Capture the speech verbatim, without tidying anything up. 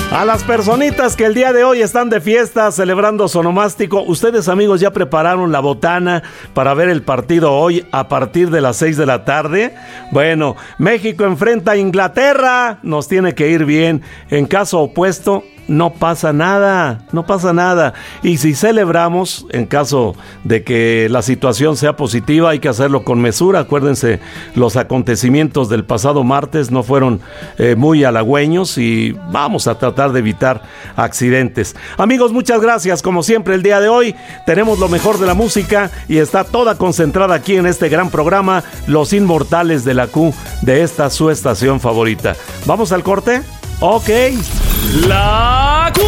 A las personitas que el día de hoy están de fiesta celebrando su onomástico, ustedes amigos ya prepararon la botana para ver el partido hoy a partir de las seis de la tarde. Bueno, México enfrenta a Inglaterra, nos tiene que ir bien. En caso opuesto, no pasa nada, no pasa nada. Y si celebramos, en caso de que la situación sea positiva, hay que hacerlo con mesura. Acuérdense, los acontecimientos del pasado martes no fueron eh, muy halagüeños y vamos a tratar de evitar accidentes. Amigos, muchas gracias. Como siempre, el día de hoy tenemos lo mejor de la música y está toda concentrada aquí en este gran programa, Los Inmortales de la Q, de esta su estación favorita. ¿Vamos al corte? Ok. La Q.